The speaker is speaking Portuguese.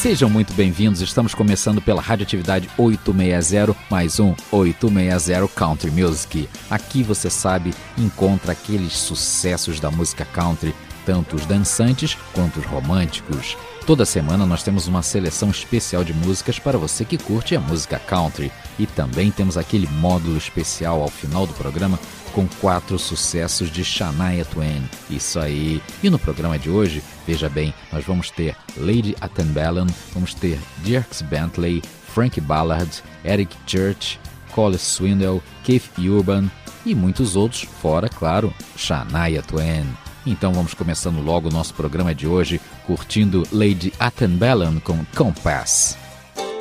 Sejam muito bem-vindos, estamos começando pela Radioatividade 860, mais um 860 Country Music. Aqui você sabe, encontra aqueles sucessos da música country, tanto os dançantes quanto os românticos. Toda semana nós temos uma seleção especial de músicas para você que curte a música country. E também temos aquele módulo especial ao final do programa com 4 sucessos de Shania Twain. Isso aí! E no programa de hoje, veja bem, nós vamos ter Lady Antebellum, vamos ter Dierks Bentley, Frank Ballard, Eric Church, Cole Swindell, Keith Urban e muitos outros, fora, claro, Shania Twain. Então vamos começando logo o nosso programa de hoje, curtindo Lady Antebellum com Compass.